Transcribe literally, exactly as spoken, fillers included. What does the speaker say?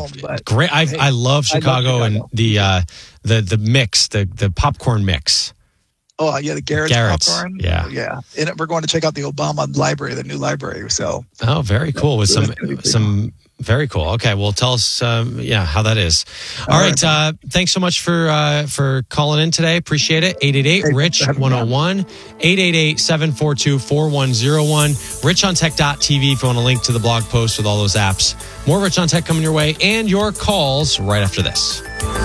home. But great. I hey, I love Chicago, I love and Chicago. the uh, the the mix, the the popcorn mix. Oh yeah, the Garrett's, Garrett's, popcorn. yeah. Oh, yeah. And we're going to check out the Obama library, the new library. So Oh, very cool. With some That's some very cool. Okay, well, tell us, um, yeah, how that is. All, All right, right uh, thanks so much for uh, for calling in today. Appreciate it. eight eight eight rich one oh one, eight eight eight, seven four two, four one zero one, rich on tech dot t v if you want to link to the blog post with all those apps. More Rich on Tech coming your way, and your calls right after this.